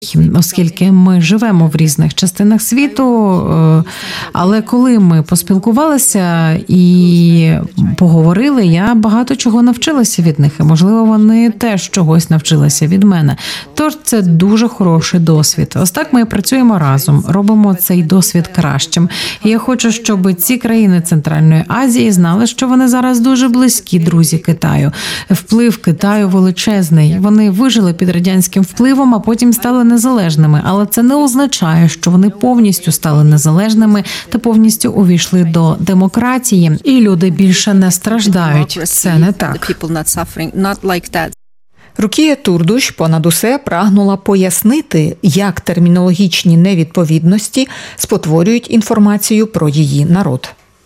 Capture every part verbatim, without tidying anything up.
Оскільки ми живемо в різних частинах світу, але коли ми поспілкувалися і поговорили, я багато чого навчилася від них, і, можливо, вони теж чогось навчилися від мене. Тож це дуже хороший досвід. Ось так ми працюємо разом, робимо цей досвід кращим. І я хочу, щоб ці країни Центральної Азії знали, що вони зараз дуже близькі друзі Китаю. Вплив Китаю величезний. Вони вижили під радянським впливом, а потім стали незалежними, але це не означає, що вони повністю стали незалежними та повністю увійшли до демократії, і люди більше не страждають. Це не так. Рукія Турдуш понад усе прагнула пояснити, як термінологічні невідповідності спотворюють інформацію про її народ.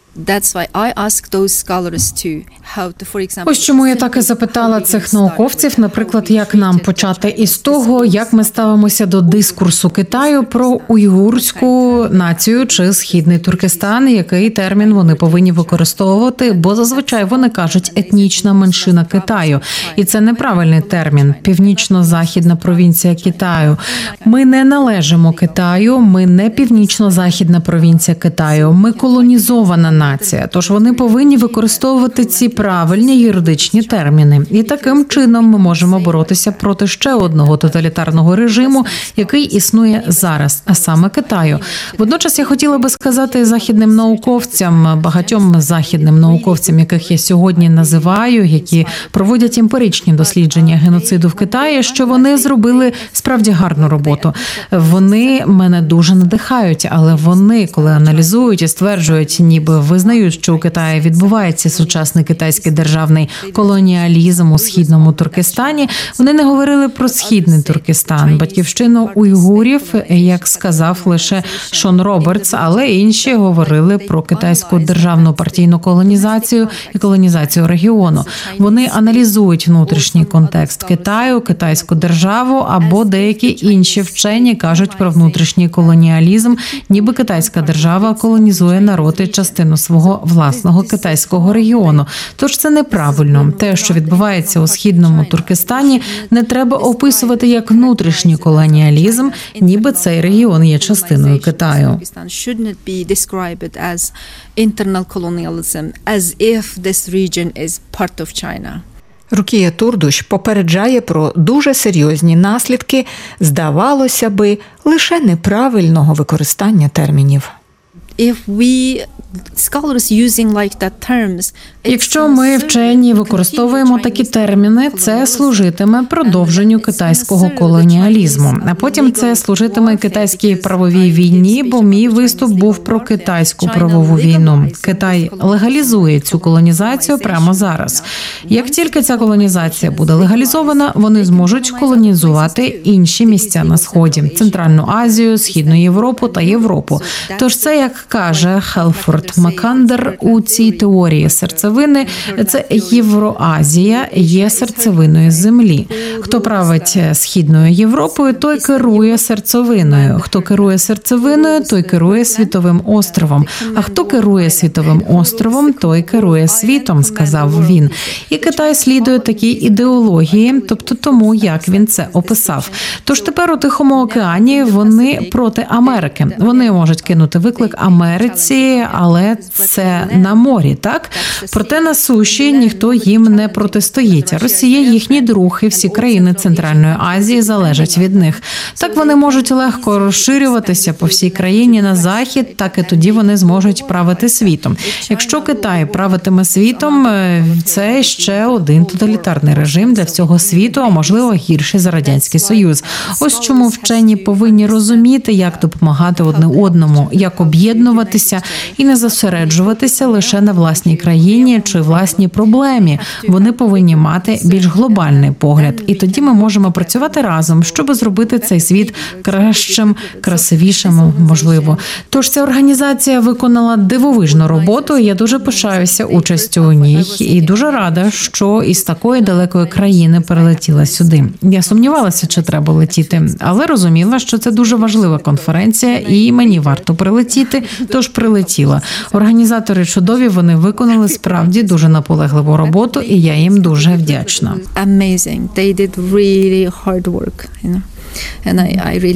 Ось чому я так і запитала цих науковців, наприклад, як нам почати із того, як ми ставимося до дискурсу Китаю про уйгурську націю чи Східний Туркестан, який термін вони повинні використовувати, бо зазвичай вони кажуть етнічна меншина Китаю. І це неправильний термін – північно-західна провінція Китаю. Ми не належимо Китаю, ми не північно-західна провінція Китаю, ми колонізована нація. Нація, тож вони повинні використовувати ці правильні юридичні терміни. І таким чином ми можемо боротися проти ще одного тоталітарного режиму, який існує зараз, а саме Китаю. Водночас я хотіла би сказати західним науковцям, багатьом західним науковцям, яких я сьогодні називаю, які проводять емпіричні дослідження геноциду в Китаї, що вони зробили справді гарну роботу. Вони мене дуже надихають, але вони, коли аналізують і стверджують, ніби визнають, що у Китаї відбувається сучасний китайський державний колоніалізм у Східному Туркестані, вони не говорили про Східний Туркестан, батьківщину уйгурів, як сказав лише Шон Робертс, але інші говорили про китайську державну партійну колонізацію і колонізацію регіону. Вони аналізують внутрішній контекст Китаю, китайську державу, або деякі інші вчені кажуть про внутрішній колоніалізм, ніби китайська держава колонізує народ і частину свого власного китайського регіону. Тож це неправильно. Те, що відбувається у Східному Туркестані, не треба описувати як внутрішній колоніалізм, ніби цей регіон є частиною Китаю. Рукія Турдуш попереджає про дуже серйозні наслідки, здавалося би, лише неправильного використання термінів. If we scholars using like that terms, якщо ми вчені використовуємо такі терміни, це служитиме продовженню китайського колоніалізму. А потім це служитиме китайській правовій війні, бо мій виступ був про китайську правову війну. Китай легалізує цю колонізацію прямо зараз. Як тільки ця колонізація буде легалізована, вони зможуть колонізувати інші місця на Сході – Центральну Азію, Східну Європу та Європу. Тож це, як каже Хелфорд Макандер у цій теорії серцевини, це Євроазія є серцевиною землі. Хто править Східною Європою, той керує серцевиною. Хто керує серцевиною, той керує світовим островом. А хто керує світовим островом, той керує світом, сказав він. І Китай слідує такій ідеології, тобто тому, як він це описав. Тож тепер у Тихому океані вони проти Америки. Вони можуть кинути виклик Америці, але це на морі, так? Проте на суші ніхто їм не протистоїть. Росія – їхній друг, і всі країни Центральної Азії залежать від них. Так вони можуть легко розширюватися по всій країні на захід, так і тоді вони зможуть правити світом. Якщо Китай правитиме світом, це ще один тоталітарний режим для всього світу, а можливо гірший за Радянський Союз. Ось чому вчені повинні розуміти, як допомагати одне одному, як об'єднуватися і не зосереджуватися лише на власній країні чи власній проблемі. Вони повинні мати більш глобальний погляд. І тоді ми можемо працювати разом, щоб зробити цей світ кращим, красивішим, можливо. Тож ця організація виконала дивовижну роботу, і я дуже пишаюся участю у ній. І дуже рада, що із такої далекої країни перелетіла сюди. Я сумнівалася, чи треба летіти, але розуміла, що це дуже важлива конференція, і мені варто прилетіти, тож прилетіла. Організатори чудові, вони виконали справді дуже наполегливу роботу, і я їм дуже вдячна. Amazing. They did really hard work, you know. and I, I really